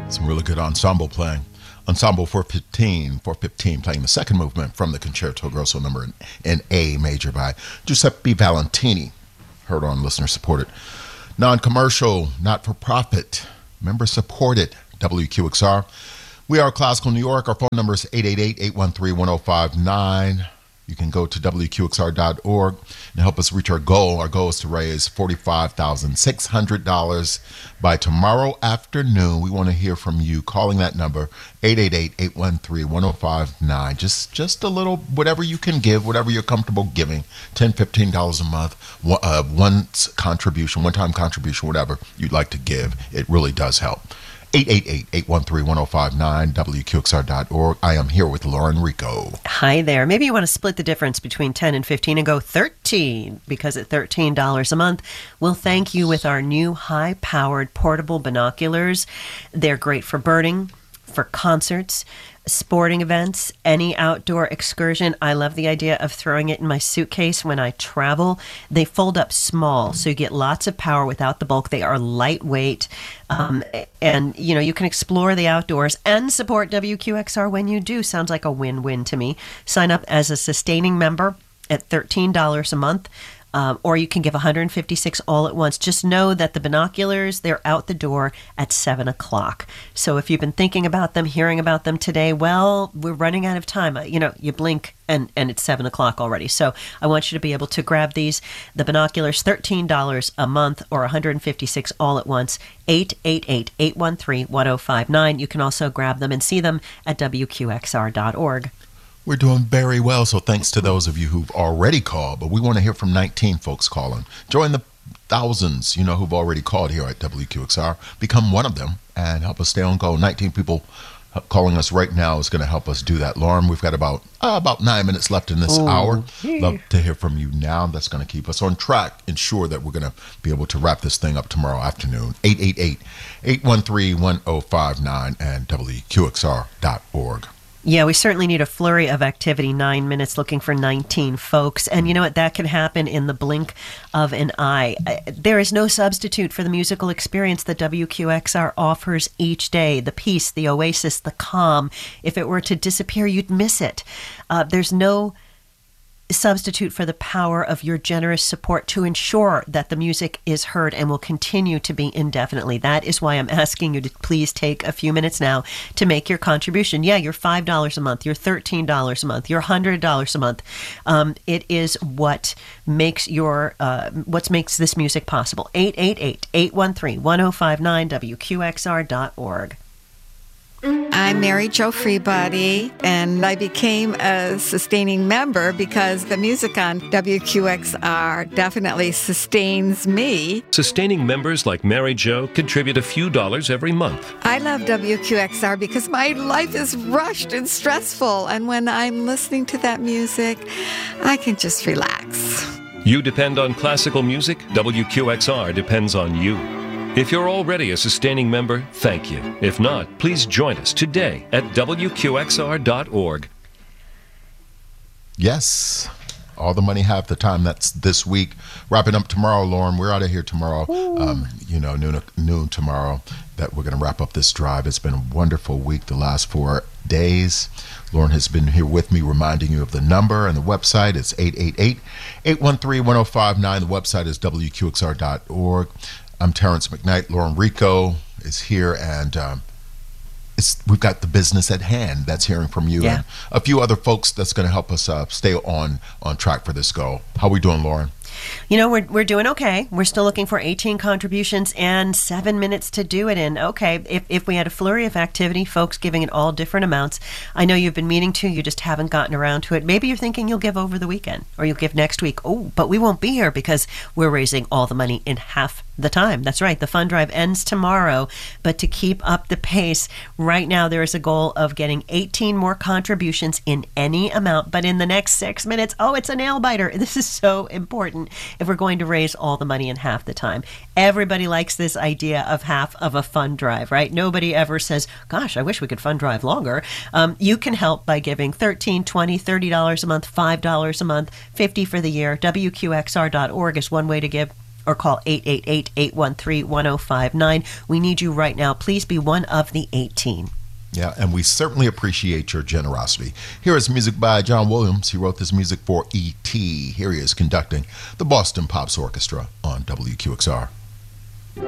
Some really good ensemble playing. Ensemble 415 playing the second movement from the Concerto Grosso number in A major by Giuseppe Valentini. Heard on listener supported. Non-commercial, not-for-profit, member supported WQXR. We are Classical New York. Our phone number is 888-813-1059. You can go to WQXR.org and help us reach our goal. Our goal is to raise $45,600 by tomorrow afternoon. We want to hear from you calling that number, 888-813-1059. Just a little, whatever you can give, whatever you're comfortable giving, $10, $15 a month, one-time contribution, whatever you'd like to give. It really does help. 888-813-1059, WQXR.org. I am here with Lauren Rico. Hi there. Maybe you want to split the difference between 10 and 15 and go 13, because at $13 a month, we'll thank you with our new high-powered portable binoculars. They're great for birding, for concerts, sporting events, any outdoor excursion. I love the idea of throwing it in my suitcase when I travel. They fold up small, so you get lots of power without the bulk. They are lightweight, and you can explore the outdoors and support WQXR when you do. Sounds like a win-win to me. Sign up as a sustaining member at $13 a month. Or you can give $156 all at once. Just know that the binoculars, they're out the door at 7 o'clock. So if you've been thinking about them, hearing about them today, well, we're running out of time. You blink and it's 7 o'clock already. So I want you to be able to grab these. The binoculars, $13 a month or $156 all at once. 888-813-1059. You can also grab them and see them at WQXR.org. We're doing very well, so thanks to those of you who've already called, but we want to hear from 19 folks calling. Join the thousands, who've already called here at WQXR. Become one of them and help us stay on goal. 19 people calling us right now is going to help us do that. Lauren, we've got about 9 minutes left in this hour. Love to hear from you now. That's going to keep us on track. Ensure that we're going to be able to wrap this thing up tomorrow afternoon. 888-813-1059 and WQXR.org. Yeah, we certainly need a flurry of activity. 9 minutes looking for 19 folks. And you know what? That can happen in the blink of an eye. There is no substitute for the musical experience that WQXR offers each day. The peace, the oasis, the calm. If it were to disappear, you'd miss it. There's no substitute for the power of your generous support to ensure that the music is heard and will continue to be indefinitely. That is why I'm asking you to please take a few minutes now to make your contribution. Yeah, you're $5 a month, you're $13 a month, you're $100 a month. It is what makes this music possible. 888-813-1059, WQXR.org. I'm Mary Jo Freebody, and I became a sustaining member because the music on WQXR definitely sustains me. Sustaining members like Mary Jo contribute a few dollars every month. I love WQXR because my life is rushed and stressful, and when I'm listening to that music, I can just relax. You depend on classical music, WQXR depends on you. If you're already a sustaining member, thank you. If not, please join us today at WQXR.org. Yes. All the money, half the time. That's this week. Wrapping up tomorrow, Lauren. We're out of here tomorrow. Noon tomorrow. That we're going to wrap up this drive. It's been a wonderful week the last 4 days. Lauren has been here with me reminding you of the number and the website. It's 888-813-1059. The website is WQXR.org. I'm Terrence McKnight. Lauren Rico is here, and we've got the business at hand. That's hearing from you and a few other folks that's going to help us stay on track for this goal. How are we doing, Lauren? We're doing okay. We're still looking for 18 contributions and 7 minutes to do it in. Okay, if we had a flurry of activity, folks giving in all different amounts. I know you've been meaning to, you just haven't gotten around to it. Maybe you're thinking you'll give over the weekend or you'll give next week. Oh, but we won't be here because we're raising all the money in half the time. That's right. The fund drive ends tomorrow. But to keep up the pace, right now there is a goal of getting 18 more contributions in any amount, but in the next 6 minutes. Oh, it's a nail biter. This is so important if we're going to raise all the money in half the time. Everybody likes this idea of half of a fund drive, right? Nobody ever says, gosh, I wish we could fund drive longer. You can help by giving $13, $20, $30 a month, $5 a month, $50 for the year. WQXR.org is one way to give. or call 888-813-1059. We need you right now. Please be one of the 18. Yeah, and we certainly appreciate your generosity. Here is music by John Williams. He wrote this music for E.T. Here he is conducting the Boston Pops Orchestra on WQXR.